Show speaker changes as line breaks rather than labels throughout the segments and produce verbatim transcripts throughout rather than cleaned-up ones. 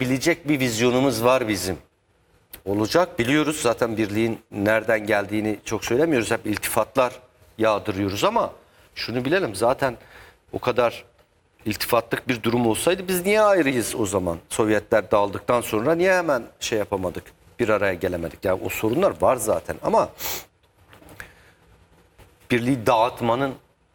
gidilecek bir vizyonumuz var bizim. Olacak, biliyoruz zaten birliğin nereden geldiğini çok söylemiyoruz. Hep iltifatlar yağdırıyoruz ama şunu bilelim, zaten o kadar iltifatlık bir durum olsaydı biz niye ayrıyız o zaman? Sovyetler dağıldıktan sonra niye hemen şey yapamadık, bir araya gelemedik? Yani o sorunlar var zaten ama birliği dağıtmanın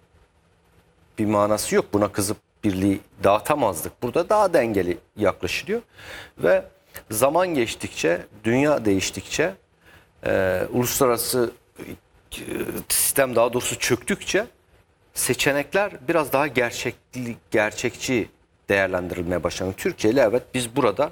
bir manası yok. Buna kızıp birliği dağıtamazdık. Burada daha dengeli yaklaşılıyor ve zaman geçtikçe, dünya değiştikçe, e, uluslararası e, sistem daha doğrusu çöktükçe seçenekler biraz daha gerçekli, gerçekçi değerlendirilmeye başlandı. Türkiye ile evet biz burada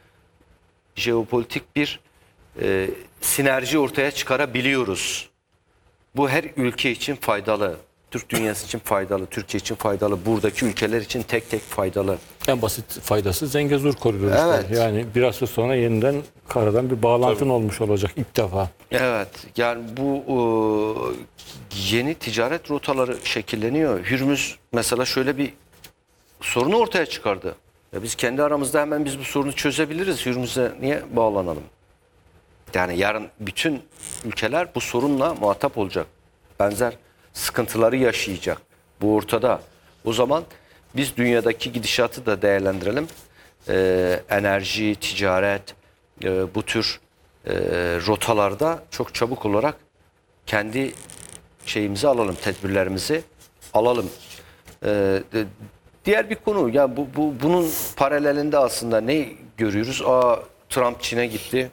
jeopolitik bir e, sinerji ortaya çıkarabiliyoruz. Bu her ülke için faydalı. Türk dünyası için faydalı, Türkiye için faydalı, buradaki ülkeler için tek tek faydalı.
En basit faydası Zengezur koridoru.
Evet.
Işte. Yani biraz sonra yeniden karadan bir bağlantın Tabii. olmuş olacak ilk defa.
Evet, yani bu o, yeni ticaret rotaları şekilleniyor. Hürmüz mesela şöyle bir sorunu ortaya çıkardı. Ya biz kendi aramızda hemen biz bu sorunu çözebiliriz. Hürmüz'e niye bağlanalım? Yani yarın bütün ülkeler bu sorunla muhatap olacak. Benzer sıkıntıları yaşayacak. Bu ortada. O zaman biz dünyadaki gidişatı da değerlendirelim. Ee, enerji, ticaret, e, bu tür e, rotalarda çok çabuk olarak kendi şeyimizi alalım, tedbirlerimizi alalım. Ee, diğer bir konu, ya bu, bu bunun paralelinde aslında ne görüyoruz? Aa, Trump Çin'e gitti.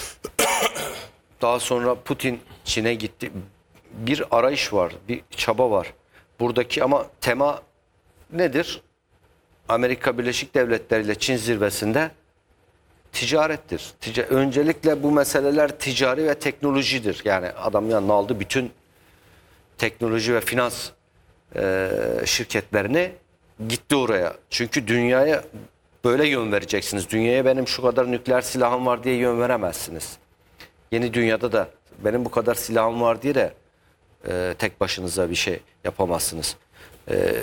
Daha sonra Putin Çin'e gitti. Bir arayış var, bir çaba var. Buradaki ama tema nedir? Amerika Birleşik Devletleri ile Çin zirvesinde ticarettir. Tica Öncelikle bu meseleler ticari ve teknolojidir. Yani adam yanına aldı bütün teknoloji ve finans e, şirketlerini, gitti oraya. Çünkü dünyaya böyle yön vereceksiniz. Dünyaya benim şu kadar nükleer silahım var diye yön veremezsiniz. Yeni dünyada da benim bu kadar silahım var diye de e, tek başınıza bir şey yapamazsınız. E, e,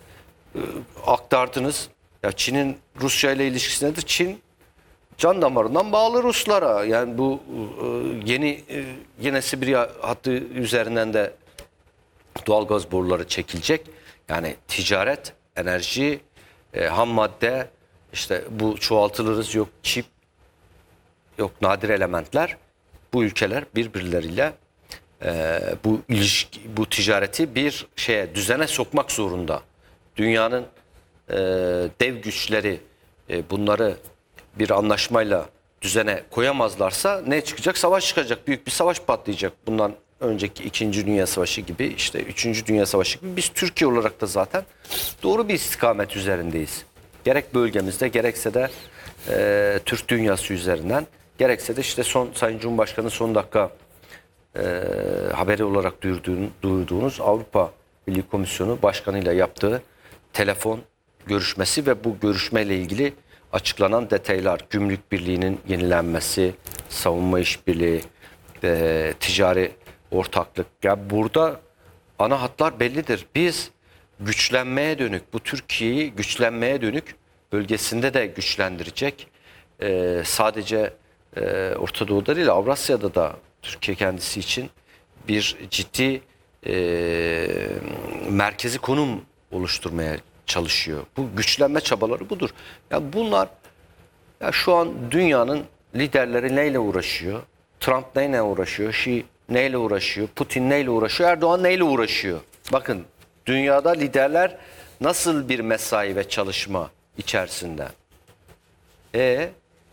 aktardınız. Ya Çin'in Rusya ile ilişkisi nedir? Çin can damarından bağlı Ruslara. Yani bu e, yeni e, yine Sibirya hattı üzerinden de doğalgaz boruları çekilecek. Yani ticaret, enerji, e, ham madde, işte bu çoğaltılırız, yok çip, yok nadir elementler. Bu ülkeler birbirleriyle e, bu ilişki, bu ticareti bir şeye, düzene sokmak zorunda. Dünyanın e, dev güçleri e, bunları bir anlaşmayla düzene koyamazlarsa ne çıkacak? Savaş çıkacak. Büyük bir savaş patlayacak. Bundan önceki İkinci Dünya Savaşı gibi, işte Üçüncü Dünya Savaşı gibi. Biz Türkiye olarak da zaten doğru bir istikamet üzerindeyiz. Gerek bölgemizde, gerekse de e, Türk dünyası üzerinden, gerekse de işte son Sayın Cumhurbaşkanı son dakika e, haberi olarak duyurduğun, duyurduğunuz Avrupa Birliği Komisyonu Başkanı'yla yaptığı telefon görüşmesi ve bu görüşmeyle ilgili açıklanan detaylar, gümrük birliğinin yenilenmesi, savunma işbirliği, e, ticari ortaklık. Ya burada ana hatlar bellidir. Biz güçlenmeye dönük, bu Türkiye'yi güçlenmeye dönük, bölgesinde de güçlendirecek, e, sadece e, Orta Doğu'da değil, Avrasya'da da Türkiye kendisi için bir ciddi e, merkezi konum oluşturmaya çalışıyor. Bu güçlenme çabaları budur. Ya bunlar, ya şu an dünyanın liderleri neyle uğraşıyor? Trump neyle uğraşıyor? Xi neyle uğraşıyor? Putin neyle uğraşıyor? Erdoğan neyle uğraşıyor? Bakın, dünyada liderler nasıl bir mesai ve çalışma içerisinde? E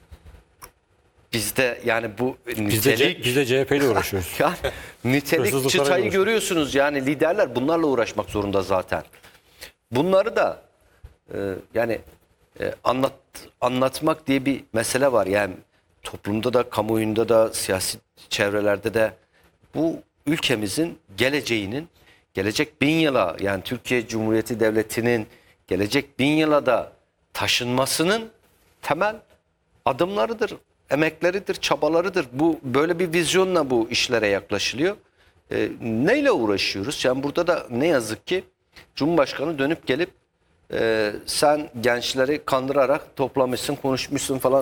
bizde yani bu
Biz de,
nitelik,
biz de C H P ile uğraşıyoruz.
yani nitelik çıtayı görüyorsunuz. Yani liderler bunlarla uğraşmak zorunda zaten. Bunları da e, yani e, anlat anlatmak diye bir mesele var. Yani toplumda da, kamuoyunda da, siyasi çevrelerde de bu ülkemizin geleceğinin, gelecek bin yıla, yani Türkiye Cumhuriyeti Devleti'nin gelecek bin yıla da taşınmasının temel adımlarıdır, emekleridir, çabalarıdır. Bu böyle bir vizyonla bu işlere yaklaşılıyor. E, neyle uğraşıyoruz? Yani burada da ne yazık ki Cumhurbaşkanı dönüp gelip e, sen gençleri kandırarak toplamışsın, konuşmuşsun falan.